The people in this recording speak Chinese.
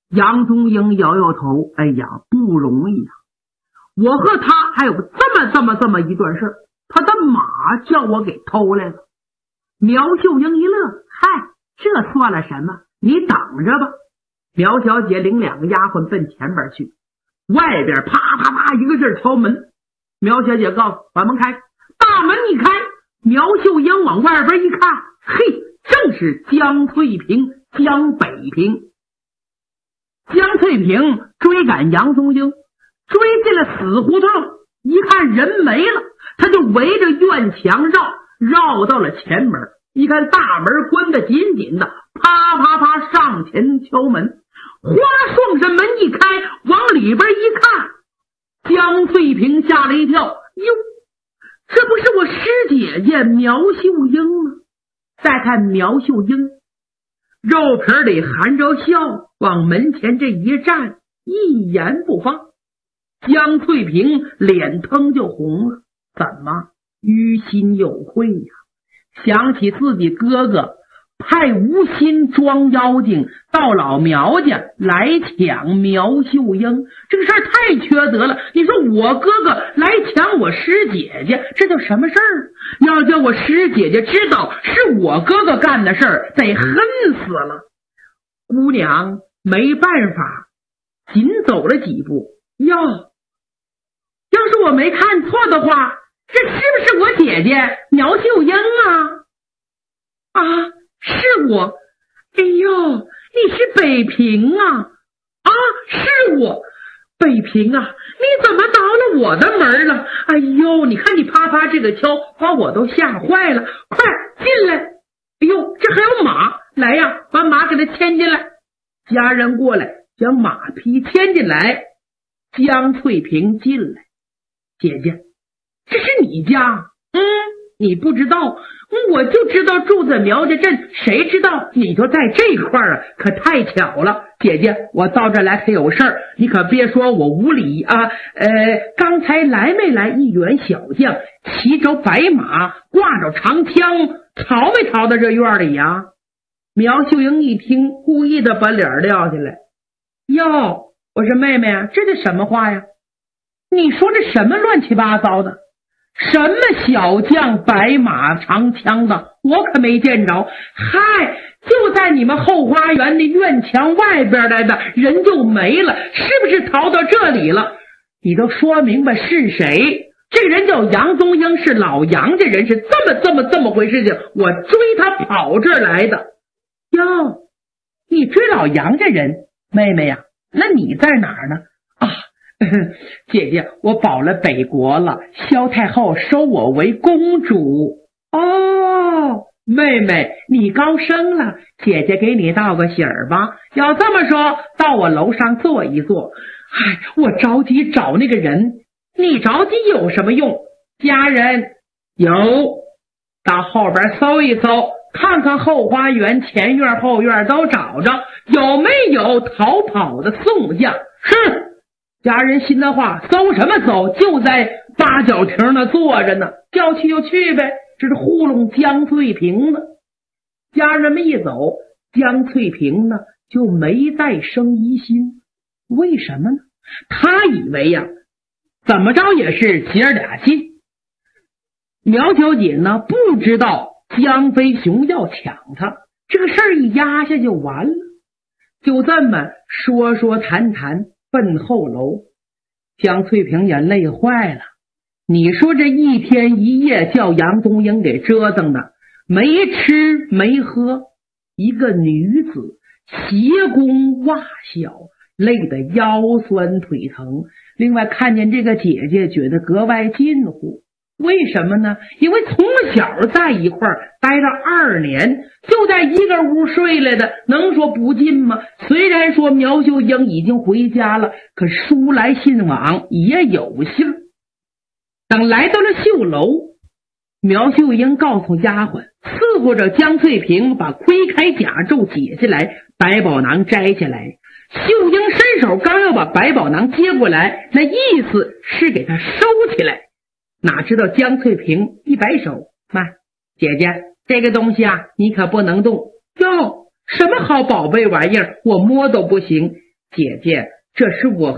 杨宗英摇摇头，哎呀，不容易呀！我和他还有这么一段事，他的马叫我给偷来了。苗秀英一乐，嗨，这算了什么？你等着吧。苗小姐领2个丫鬟奔前边去，外边啪啪啪一个劲儿敲门。苗小姐告诉把门开，大门一开，苗秀英往外边一看，嘿，正是江翠萍、江北平。江翠萍追赶杨宗英，追进了死胡同，一看人没了，他就围着院墙绕到了前门，一看大门关得紧紧的，啪啪啪上前敲门。花双扇门一开，往里边一看，江翠萍吓了一跳，哟，这不是我师姐姐苗秀英吗？再看苗秀英肉皮里含着笑，往门前这一站，一言不发。江翠萍脸腾就红了，怎么于心有愧呀？想起自己哥哥派吴心装妖精到老苗家来抢苗秀英，这个事儿太缺德了。你说我哥哥来抢我师姐姐，这叫什么事儿？要叫我师姐姐知道是我哥哥干的事儿，得恨死了。姑娘没办法，紧走了几步。要是我没看错的话，这是不是我姐姐苗秀英啊？啊，是我。哎呦，你是北平啊？啊，是我。北平啊，你怎么到了我的门了？哎呦，你看你啪啪这个敲，把我都吓坏了。快进来！哎呦，这还有马，来呀，把马给他牵进来。家人过来将马匹牵进来。江翠萍进来，姐姐，这是你家？你不知道，我就知道住在苗家镇，谁知道你就在这块儿啊？可太巧了，姐姐，我到这来可有事儿，你可别说我无礼啊。刚才来没来一员小将，骑着白马，挂着长枪，逃没逃到这院里呀？苗秀英一听，故意的把脸撂下来。哟，我说妹妹啊，这是什么话呀？你说这什么乱七八糟的？什么小将白马长枪的，我可没见着。嗨，就在你们后花园的院墙外边来的，人就没了，是不是逃到这里了？你都说明白是谁？这个人叫杨宗英，是老杨家人，是这么回事情，我追他跑这儿来的。哟，你追老杨家人？妹妹呀，那你在哪儿呢？啊，姐姐，我保了北国了，萧太后收我为公主。哦，妹妹你高升了，姐姐给你道个喜儿吧。要这么说，到我楼上坐一坐。我着急找那个人。你着急有什么用？家人有，到后边搜一搜，看看后花园、前院、后院都找着，有没有逃跑的宋将？是。家人心的话，搜什么搜？就在八角亭那坐着呢，叫去就去呗。这是糊弄江翠萍呢。家人们一走，江翠萍呢就没再生疑心。为什么呢？他以为呀，怎么着也是姐儿俩亲。苗小姐呢不知道江飞雄要抢她，这个事儿一压下就完了。就这么说谈奔后楼。江翠萍也累坏了，你说这一天一夜叫杨宗英给折腾的，没吃没喝，一个女子斜弓袜小，累得腰酸腿疼。另外看见这个姐姐觉得格外近乎，为什么呢？因为从小在一块儿待了2年，就在一个屋睡来的，能说不近吗？虽然说苗秀英已经回家了，可书来信往也有信。等来到了绣楼，苗秀英告诉丫鬟，伺候着江翠萍把盔铠甲胄解下来，百宝囊摘下来。秀英伸手刚要把百宝囊接过来，那意思是给她收起来。哪知道江翠萍一摆手，妈，姐姐，这个东西啊，你可不能动。哟，什么好宝贝玩意儿，我摸都不行。 姐姐，这是我